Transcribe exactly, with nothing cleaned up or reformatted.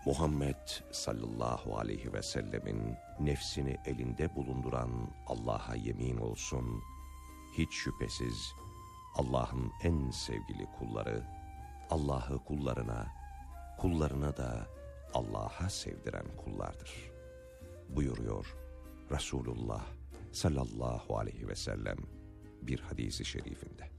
Muhammed sallallahu aleyhi ve sellemin nefsini elinde bulunduran Allah'a yemin olsun, hiç şüphesiz Allah'ın en sevgili kulları, Allah'ı kullarına, kullarına da Allah'a sevdiren kullardır buyuruyor Resulullah sallallahu aleyhi ve sellem bir hadisi şerifinde.